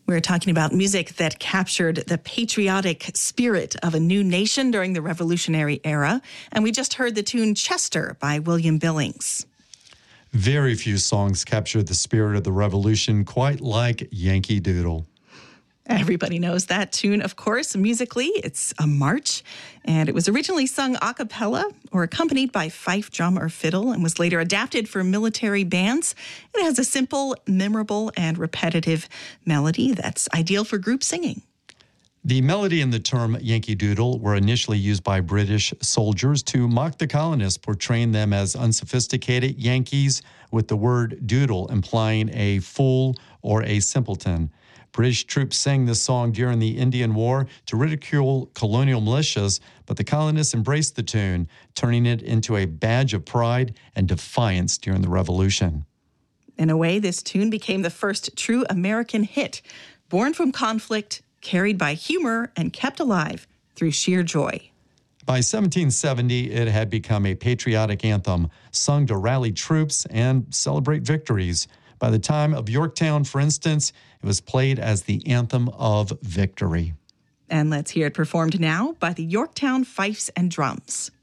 We're talking about music that captured the patriotic spirit of a new nation during the Revolutionary era. And we just heard the tune Chester by William Billings. Very few songs capture the spirit of the Revolution quite like Yankee Doodle. Everybody knows that tune, of course. Musically, it's a march, and it was originally sung a cappella or accompanied by fife, drum, or fiddle, and was later adapted for military bands. It has a simple, memorable, and repetitive melody that's ideal for group singing. The melody and the term Yankee Doodle were initially used by British soldiers to mock the colonists, portraying them as unsophisticated Yankees, with the word doodle implying a fool or a simpleton. British troops sang this song during the Indian War to ridicule colonial militias, but the colonists embraced the tune, turning it into a badge of pride and defiance during the Revolution. In a way, this tune became the first true American hit, born from conflict, carried by humor, and kept alive through sheer joy. By 1770, it had become a patriotic anthem sung to rally troops and celebrate victories. By the time of Yorktown, for instance, it was played as the anthem of victory. And let's hear it performed now by the Yorktown Fifes and Drums.